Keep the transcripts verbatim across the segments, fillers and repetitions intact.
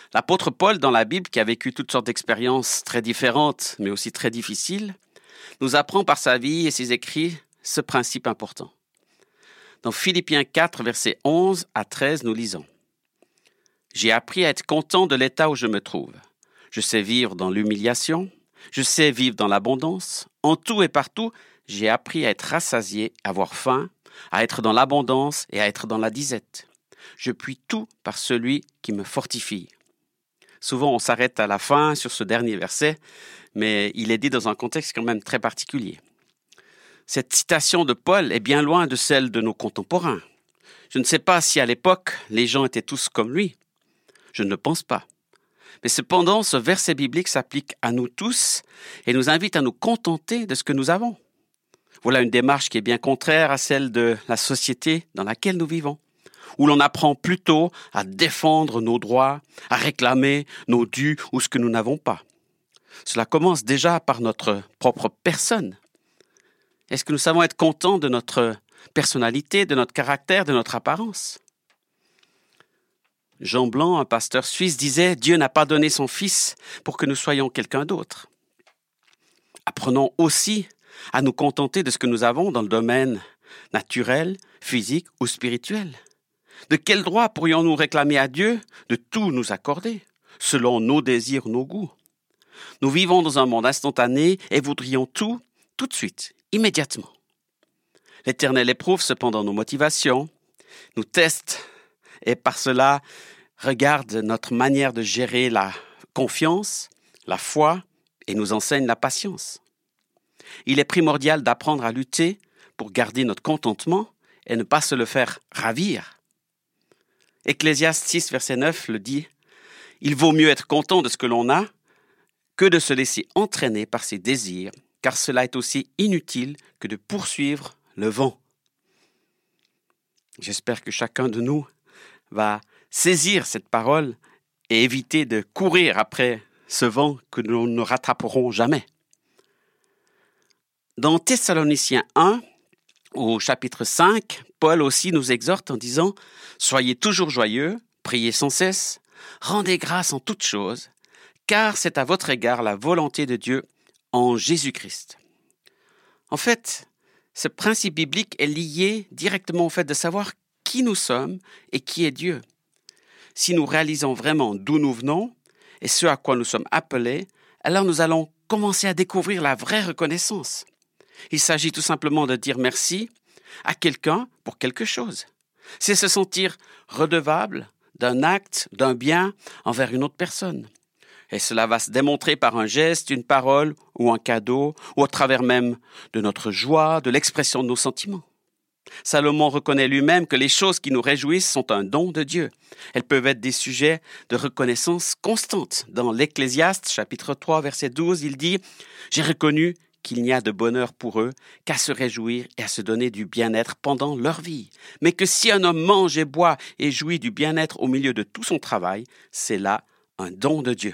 L'apôtre Paul, dans la Bible, qui a vécu toutes sortes d'expériences très différentes, mais aussi très difficiles, nous apprend par sa vie et ses écrits ce principe important. Dans Philippiens quatre, versets onze à treize, nous lisons « J'ai appris à être content de l'état où je me trouve. Je sais vivre dans l'humiliation, je sais vivre dans l'abondance. En tout et partout, j'ai appris à être rassasié, à avoir faim, à être dans l'abondance et à être dans la disette. Je puis tout par celui qui me fortifie. » Souvent, on s'arrête à la fin sur ce dernier verset, mais il est dit dans un contexte quand même très particulier. Cette citation de Paul est bien loin de celle de nos contemporains. Je ne sais pas si à l'époque, les gens étaient tous comme lui. Je ne le pense pas. Mais cependant, ce verset biblique s'applique à nous tous et nous invite à nous contenter de ce que nous avons. Voilà une démarche qui est bien contraire à celle de la société dans laquelle nous vivons, où l'on apprend plutôt à défendre nos droits, à réclamer nos dus ou ce que nous n'avons pas. Cela commence déjà par notre propre personne. Est-ce que nous savons être contents de notre personnalité, de notre caractère, de notre apparence ? Jean Blanc, un pasteur suisse, disait « Dieu n'a pas donné son Fils pour que nous soyons quelqu'un d'autre. » Apprenons aussi à nous contenter de ce que nous avons dans le domaine naturel, physique ou spirituel. De quel droit pourrions-nous réclamer à Dieu de tout nous accorder, selon nos désirs, nos goûts ? Nous vivons dans un monde instantané et voudrions tout, tout de suite, immédiatement. L'Éternel éprouve cependant nos motivations, nous teste et par cela regarde notre manière de gérer la confiance, la foi et nous enseigne la patience. Il est primordial d'apprendre à lutter pour garder notre contentement et ne pas se le faire ravir. Ecclésiaste six, verset neuf le dit « Il vaut mieux être content de ce que l'on a que de se laisser entraîner par ses désirs, car cela est aussi inutile que de poursuivre le vent. » J'espère que chacun de nous va saisir cette parole et éviter de courir après ce vent que nous ne rattraperons jamais. Dans Thessaloniciens un, au chapitre cinq, Paul aussi nous exhorte en disant « Soyez toujours joyeux, priez sans cesse, rendez grâce en toutes choses, car c'est à votre égard la volonté de Dieu en Jésus-Christ. » En fait, ce principe biblique est lié directement au fait de savoir qui nous sommes et qui est Dieu. Si nous réalisons vraiment d'où nous venons et ce à quoi nous sommes appelés, alors nous allons commencer à découvrir la vraie reconnaissance. Il s'agit tout simplement de dire merci à quelqu'un pour quelque chose. C'est se sentir redevable d'un acte, d'un bien envers une autre personne. Et cela va se démontrer par un geste, une parole ou un cadeau, ou au travers même de notre joie, de l'expression de nos sentiments. Salomon reconnaît lui-même que les choses qui nous réjouissent sont un don de Dieu. Elles peuvent être des sujets de reconnaissance constante. Dans l'Ecclésiaste, chapitre trois, verset douze, il dit « J'ai reconnu qu'il n'y a de bonheur pour eux qu'à se réjouir et à se donner du bien-être pendant leur vie. Mais que si un homme mange et boit et jouit du bien-être au milieu de tout son travail, c'est là un don de Dieu. »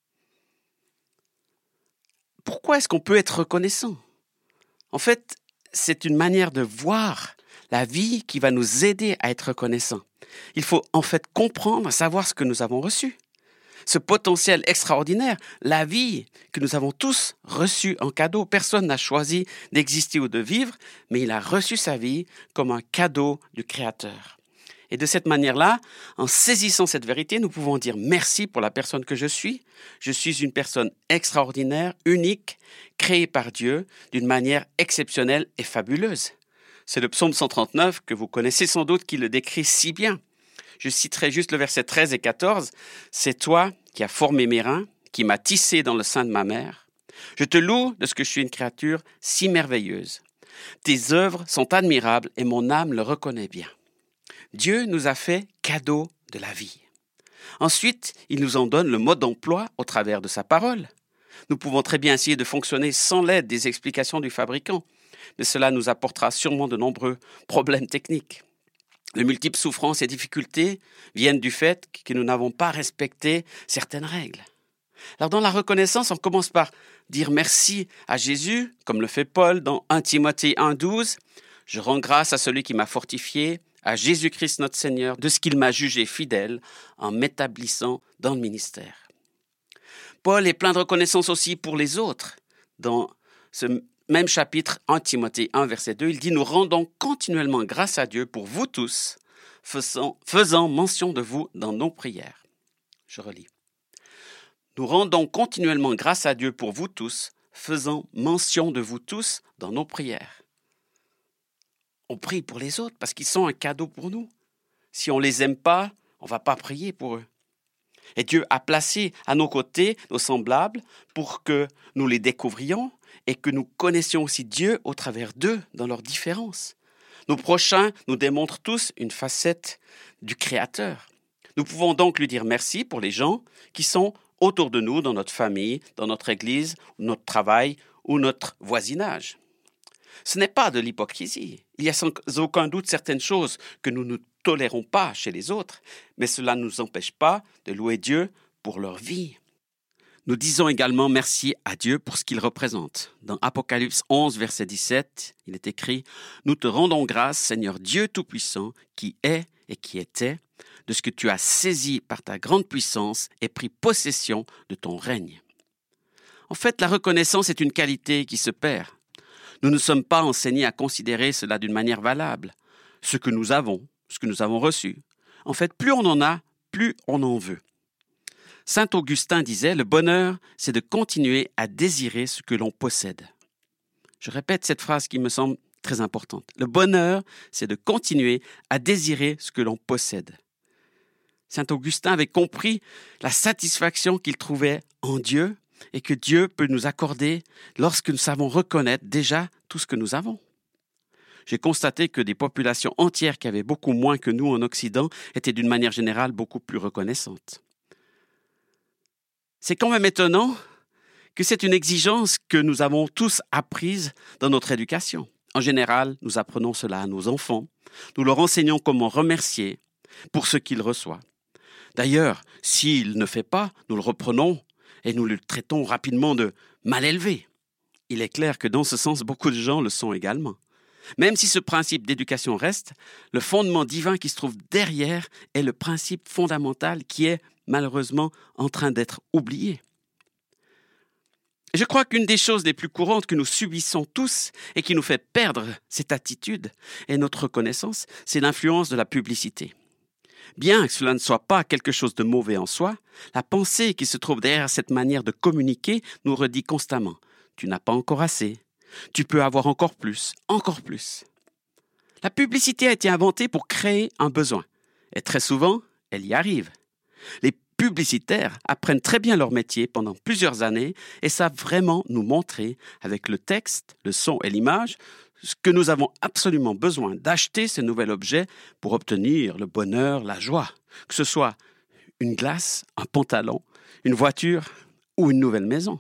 Pourquoi est-ce qu'on peut être reconnaissant ? En fait, c'est une manière de voir la vie qui va nous aider à être reconnaissant. Il faut en fait comprendre, savoir ce que nous avons reçu. Ce potentiel extraordinaire, la vie que nous avons tous reçue en cadeau. Personne n'a choisi d'exister ou de vivre, mais il a reçu sa vie comme un cadeau du Créateur. Et de cette manière-là, en saisissant cette vérité, nous pouvons dire merci pour la personne que je suis. Je suis une personne extraordinaire, unique, créée par Dieu d'une manière exceptionnelle et fabuleuse. C'est le psaume cent trente-neuf que vous connaissez sans doute qui le décrit si bien. Je citerai juste le verset treize et quatorze. « C'est toi qui as formé mes reins, qui m'as tissé dans le sein de ma mère. Je te loue de ce que je suis une créature si merveilleuse. Tes œuvres sont admirables et mon âme le reconnaît bien. » Dieu nous a fait cadeau de la vie. Ensuite, il nous en donne le mode d'emploi au travers de sa parole. Nous pouvons très bien essayer de fonctionner sans l'aide des explications du fabricant, mais cela nous apportera sûrement de nombreux problèmes techniques. Les multiples souffrances et difficultés viennent du fait que nous n'avons pas respecté certaines règles. Alors dans la reconnaissance, on commence par dire merci à Jésus, comme le fait Paul dans premier Timothée un douze. « Je rends grâce à celui qui m'a fortifié, à Jésus-Christ notre Seigneur de ce qu'il m'a jugé fidèle en m'établissant dans le ministère. Paul est plein de reconnaissance aussi pour les autres. Dans ce même chapitre, en Timothée un, verset deux, il dit « Nous rendons continuellement grâce à Dieu pour vous tous, faisant, faisant mention de vous dans nos prières. » Je relis. « Nous rendons continuellement grâce à Dieu pour vous tous, faisant mention de vous tous dans nos prières. » On prie pour les autres parce qu'ils sont un cadeau pour nous. Si on ne les aime pas, on ne va pas prier pour eux. Et Dieu a placé à nos côtés nos semblables pour que nous les découvrions et que nous connaissions aussi Dieu au travers d'eux dans leurs différences. Nos prochains nous démontrent tous une facette du Créateur. Nous pouvons donc lui dire merci pour les gens qui sont autour de nous, dans notre famille, dans notre église, notre travail ou notre voisinage. Ce n'est pas de l'hypocrisie. Il y a sans aucun doute certaines choses que nous ne tolérons pas chez les autres, mais cela ne nous empêche pas de louer Dieu pour leur vie. Nous disons également merci à Dieu pour ce qu'il représente. Dans Apocalypse onze, verset dix-sept, il est écrit « Nous te rendons grâce, Seigneur Dieu Tout-Puissant, qui est et qui était, de ce que tu as saisi par ta grande puissance et pris possession de ton règne. » En fait, la reconnaissance est une qualité qui se perd. Nous ne sommes pas enseignés à considérer cela d'une manière valable. Ce que nous avons, ce que nous avons reçu. En fait, plus on en a, plus on en veut. Saint Augustin disait « Le bonheur, c'est de continuer à désirer ce que l'on possède. » Je répète cette phrase qui me semble très importante. Le bonheur, c'est de continuer à désirer ce que l'on possède. Saint Augustin avait compris la satisfaction qu'il trouvait en Dieu et que Dieu peut nous accorder lorsque nous savons reconnaître déjà tout ce que nous avons. J'ai constaté que des populations entières qui avaient beaucoup moins que nous en Occident étaient d'une manière générale beaucoup plus reconnaissantes. C'est quand même étonnant que c'est une exigence que nous avons tous apprise dans notre éducation. En général, nous apprenons cela à nos enfants. Nous leur enseignons comment remercier pour ce qu'ils reçoivent. D'ailleurs, s'il ne fait pas, nous le reprenons et nous le traitons rapidement de mal élevé. Il est clair que dans ce sens, beaucoup de gens le sont également. Même si ce principe d'éducation reste, le fondement divin qui se trouve derrière est le principe fondamental qui est malheureusement en train d'être oublié. Je crois qu'une des choses les plus courantes que nous subissons tous et qui nous fait perdre cette attitude et notre reconnaissance, c'est l'influence de la publicité. Bien que cela ne soit pas quelque chose de mauvais en soi, la pensée qui se trouve derrière cette manière de communiquer nous redit constamment « Tu n'as pas encore assez, tu peux avoir encore plus, encore plus ». La publicité a été inventée pour créer un besoin et très souvent, elle y arrive. Les publicitaires apprennent très bien leur métier pendant plusieurs années et savent vraiment nous montrer avec le texte, le son et l'image ce que nous avons absolument besoin d'acheter ce nouvel objet pour obtenir le bonheur, la joie, que ce soit une glace, un pantalon, une voiture ou une nouvelle maison.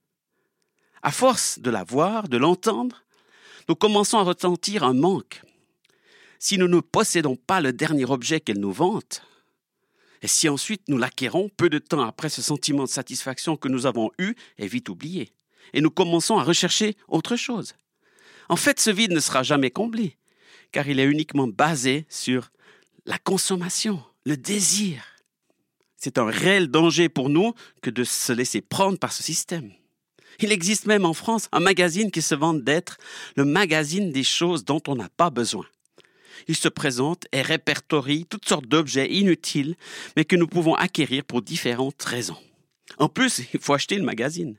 À force de la voir, de l'entendre, nous commençons à ressentir un manque. Si nous ne possédons pas le dernier objet qu'elle nous vante, et si ensuite nous l'acquérons, peu de temps après, ce sentiment de satisfaction que nous avons eu est vite oublié. Et nous commençons à rechercher autre chose. En fait, ce vide ne sera jamais comblé, car il est uniquement basé sur la consommation, le désir. C'est un réel danger pour nous que de se laisser prendre par ce système. Il existe même en France un magazine qui se vante d'être le magazine des choses dont on n'a pas besoin. Il se présente et répertorie toutes sortes d'objets inutiles, mais que nous pouvons acquérir pour différentes raisons. En plus, il faut acheter le magazine.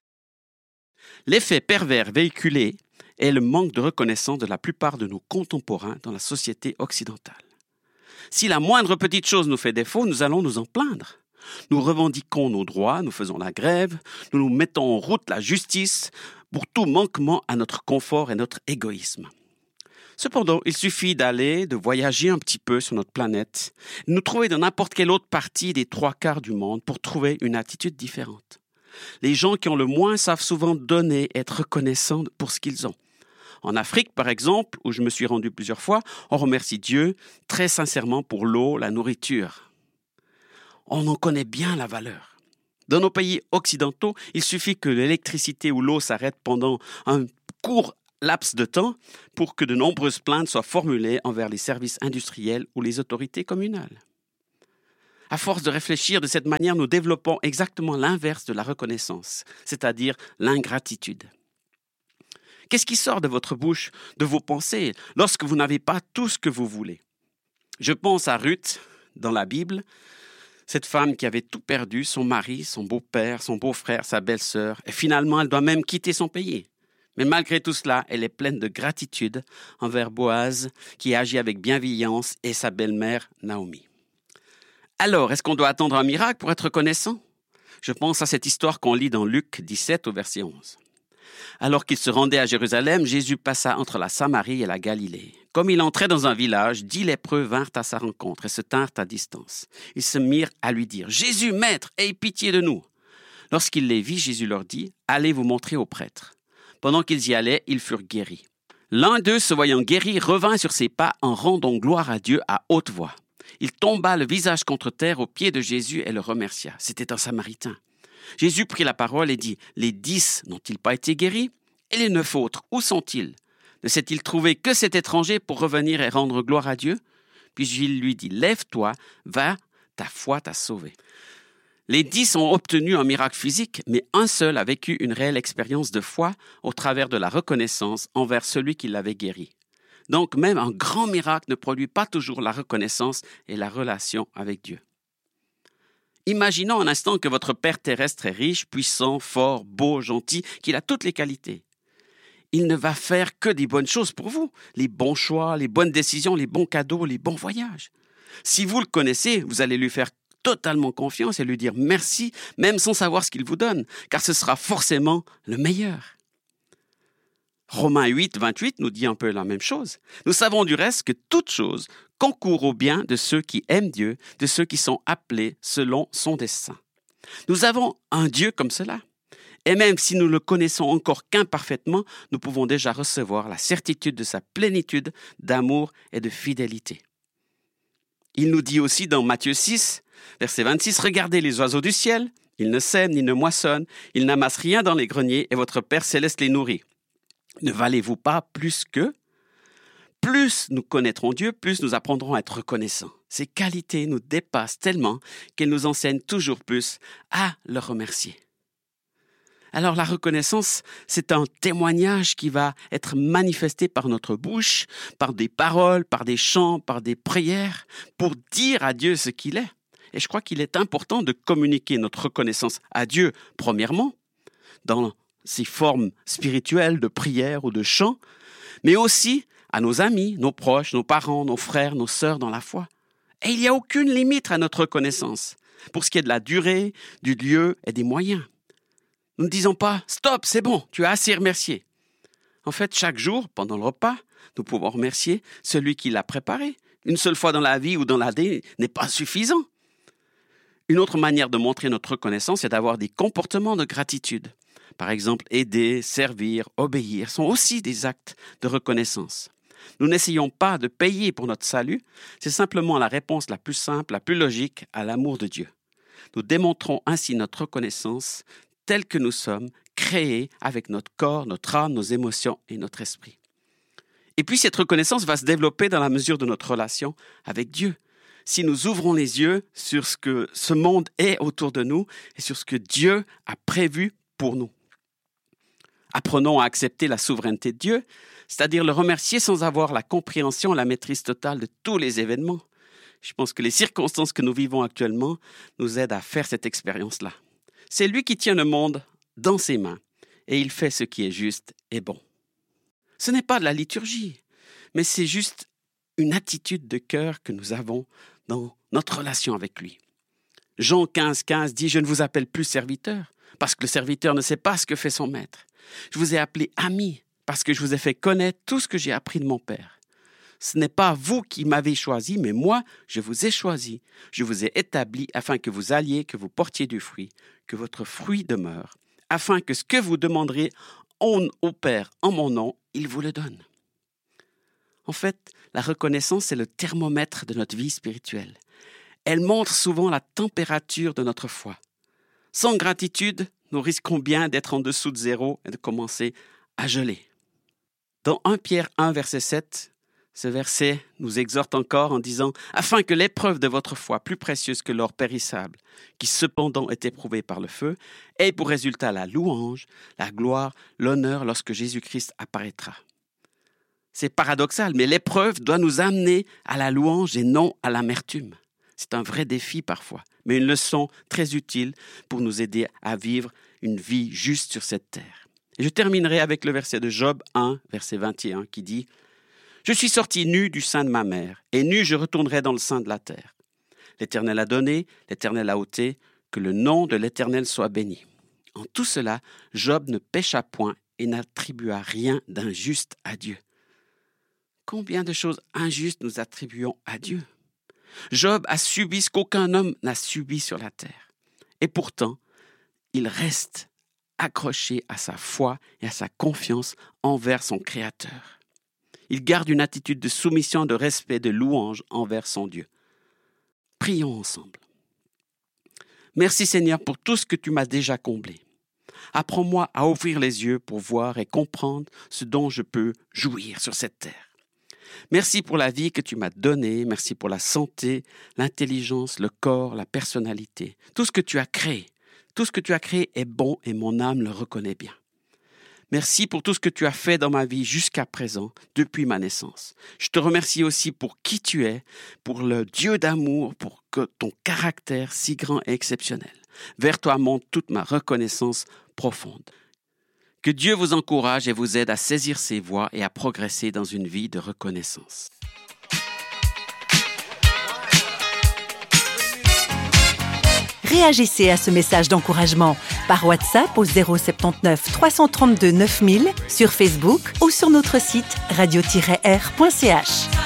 L'effet pervers véhiculé est le manque de reconnaissance de la plupart de nos contemporains dans la société occidentale. Si la moindre petite chose nous fait défaut, nous allons nous en plaindre. Nous revendiquons nos droits, nous faisons la grève, nous nous mettons en route la justice pour tout manquement à notre confort et notre égoïsme. Cependant, il suffit d'aller, de voyager un petit peu sur notre planète, de nous trouver dans n'importe quelle autre partie des trois quarts du monde pour trouver une attitude différente. Les gens qui ont le moins savent souvent donner et être reconnaissants pour ce qu'ils ont. En Afrique, par exemple, où je me suis rendu plusieurs fois, on remercie Dieu très sincèrement pour l'eau, la nourriture. On en connaît bien la valeur. Dans nos pays occidentaux, il suffit que l'électricité ou l'eau s'arrête pendant un court laps de temps pour que de nombreuses plaintes soient formulées envers les services industriels ou les autorités communales. À force de réfléchir de cette manière, nous développons exactement l'inverse de la reconnaissance, c'est-à-dire l'ingratitude. Qu'est-ce qui sort de votre bouche, de vos pensées, lorsque vous n'avez pas tout ce que vous voulez? Je pense à Ruth, dans la Bible, cette femme qui avait tout perdu, son mari, son beau-père, son beau-frère, sa belle-sœur, et finalement elle doit même quitter son pays. Mais malgré tout cela, elle est pleine de gratitude envers Boaz, qui agit avec bienveillance, et sa belle-mère, Naomi. Alors, est-ce qu'on doit attendre un miracle pour être reconnaissant? Je pense à cette histoire qu'on lit dans Luc dix-sept au verset onze. Alors qu'il se rendait à Jérusalem, Jésus passa entre la Samarie et la Galilée. Comme il entrait dans un village, dix lépreux vinrent à sa rencontre et se tinrent à distance. Ils se mirent à lui dire « Jésus, maître, aie pitié de nous !» Lorsqu'il les vit, Jésus leur dit « Allez vous montrer aux prêtres. » Pendant qu'ils y allaient, ils furent guéris. L'un d'eux, se voyant guéri, revint sur ses pas en rendant gloire à Dieu à haute voix. Il tomba le visage contre terre aux pieds de Jésus et le remercia. C'était un Samaritain. Jésus prit la parole et dit « Les dix n'ont-ils pas été guéris? Et les neuf autres, où sont-ils? Ne s'est-il trouvé que cet étranger pour revenir et rendre gloire à Dieu? » Puis il lui dit « Lève-toi, va, ta foi t'a sauvé. » Les dix ont obtenu un miracle physique, mais un seul a vécu une réelle expérience de foi au travers de la reconnaissance envers celui qui l'avait guéri. Donc même un grand miracle ne produit pas toujours la reconnaissance et la relation avec Dieu. Imaginons un instant que votre Père terrestre est riche, puissant, fort, beau, gentil, qu'il a toutes les qualités. Il ne va faire que des bonnes choses pour vous, les bons choix, les bonnes décisions, les bons cadeaux, les bons voyages. Si vous le connaissez, vous allez lui faire totalement confiance et lui dire merci, même sans savoir ce qu'il vous donne, car ce sera forcément le meilleur. Romains huit, vingt-huit nous dit un peu la même chose. Nous savons du reste que toute chose concourt au bien de ceux qui aiment Dieu, de ceux qui sont appelés selon son dessein. Nous avons un Dieu comme cela. Et même si nous le connaissons encore qu'imparfaitement, nous pouvons déjà recevoir la certitude de sa plénitude d'amour et de fidélité. Il nous dit aussi dans Matthieu six, verset vingt-six, « Regardez les oiseaux du ciel, ils ne sèment ni ne moissonnent, ils n'amassent rien dans les greniers et votre Père céleste les nourrit. Ne valez-vous pas plus qu'eux? Plus nous connaîtrons Dieu, plus nous apprendrons à être reconnaissants. Ses qualités nous dépassent tellement qu'elles nous enseignent toujours plus à le remercier. » Alors la reconnaissance, c'est un témoignage qui va être manifesté par notre bouche, par des paroles, par des chants, par des prières, pour dire à Dieu ce qu'il est. Et je crois qu'il est important de communiquer notre reconnaissance à Dieu, premièrement, dans ces formes spirituelles de prière ou de chant, mais aussi à nos amis, nos proches, nos parents, nos frères, nos sœurs dans la foi. Et il n'y a aucune limite à notre reconnaissance, pour ce qui est de la durée, du lieu et des moyens. Nous ne disons pas « Stop, c'est bon, tu as assez remercié ». En fait, chaque jour, pendant le repas, nous pouvons remercier celui qui l'a préparé. Une seule fois dans la vie ou dans l'année n'est pas suffisant. Une autre manière de montrer notre reconnaissance est d'avoir des comportements de gratitude. Par exemple, aider, servir, obéir sont aussi des actes de reconnaissance. Nous n'essayons pas de payer pour notre salut, c'est simplement la réponse la plus simple, la plus logique à l'amour de Dieu. Nous démontrons ainsi notre reconnaissance tels que nous sommes, créés avec notre corps, notre âme, nos émotions et notre esprit. Et puis cette reconnaissance va se développer dans la mesure de notre relation avec Dieu. Si nous ouvrons les yeux sur ce que ce monde est autour de nous et sur ce que Dieu a prévu pour nous. Apprenons à accepter la souveraineté de Dieu, c'est-à-dire le remercier sans avoir la compréhension, la maîtrise totale de tous les événements. Je pense que les circonstances que nous vivons actuellement nous aident à faire cette expérience-là. C'est lui qui tient le monde dans ses mains et il fait ce qui est juste et bon. Ce n'est pas de la liturgie, mais c'est juste une attitude de cœur que nous avons dans notre relation avec lui. Jean quinze, quinze dit « Je ne vous appelle plus serviteur, parce que le serviteur ne sait pas ce que fait son maître. Je vous ai appelé ami, parce que je vous ai fait connaître tout ce que j'ai appris de mon Père. Ce n'est pas vous qui m'avez choisi, mais moi, je vous ai choisi. Je vous ai établi afin que vous alliez, que vous portiez du fruit, que votre fruit demeure, afin que ce que vous demanderez au Père en mon nom, il vous le donne. » En fait, la reconnaissance, c'est le thermomètre de notre vie spirituelle. Elle montre souvent la température de notre foi. Sans gratitude, nous risquons bien d'être en dessous de zéro et de commencer à geler. Dans premier Pierre un, verset sept, ce verset nous exhorte encore en disant « Afin que l'épreuve de votre foi, plus précieuse que l'or périssable, qui cependant est éprouvé par le feu, ait pour résultat la louange, la gloire, l'honneur lorsque Jésus-Christ apparaîtra. » C'est paradoxal, mais l'épreuve doit nous amener à la louange et non à l'amertume. C'est un vrai défi parfois, mais une leçon très utile pour nous aider à vivre une vie juste sur cette terre. Et je terminerai avec le verset de Job un, verset vingt et un, qui dit « Je suis sorti nu du sein de ma mère, et nu je retournerai dans le sein de la terre. L'Éternel a donné, l'Éternel a ôté, que le nom de l'Éternel soit béni. » En tout cela, Job ne pécha point et n'attribua rien d'injuste à Dieu. Combien de choses injustes nous attribuons à Dieu? Job a subi ce qu'aucun homme n'a subi sur la terre. Et pourtant, il reste accroché à sa foi et à sa confiance envers son Créateur. Il garde une attitude de soumission, de respect, de louange envers son Dieu. Prions ensemble. Merci Seigneur pour tout ce que tu m'as déjà comblé. Apprends-moi à ouvrir les yeux pour voir et comprendre ce dont je peux jouir sur cette terre. Merci pour la vie que tu m'as donnée, merci pour la santé, l'intelligence, le corps, la personnalité. Tout ce que tu as créé, tout ce que tu as créé est bon et mon âme le reconnaît bien. Merci pour tout ce que tu as fait dans ma vie jusqu'à présent, depuis ma naissance. Je te remercie aussi pour qui tu es, pour le Dieu d'amour, pour que ton caractère si grand et exceptionnel. Vers toi monte toute ma reconnaissance profonde. Que Dieu vous encourage et vous aide à saisir ses voies et à progresser dans une vie de reconnaissance. Réagissez à ce message d'encouragement par WhatsApp au zéro sept neuf trois trois deux neuf mille, sur Facebook ou sur notre site radio tiret r point c h.